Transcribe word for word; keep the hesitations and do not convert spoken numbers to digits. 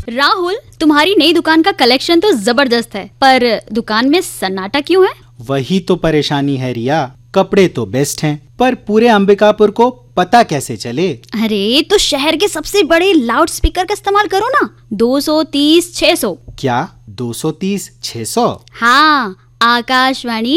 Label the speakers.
Speaker 1: राहुल, तुम्हारी नई दुकान का कलेक्शन तो जबरदस्त है, पर दुकान में सन्नाटा क्यों है?
Speaker 2: वही तो परेशानी है रिया, कपड़े तो बेस्ट हैं, पर पूरे अंबिकापुर को पता कैसे चले?
Speaker 1: अरे तो शहर के सबसे बड़े लाउड स्पीकर का इस्तेमाल करो ना, दो सौ तीस छह सौ।
Speaker 2: क्या दो सौ तीस छह सौ?
Speaker 1: हाँ, आकाशवाणी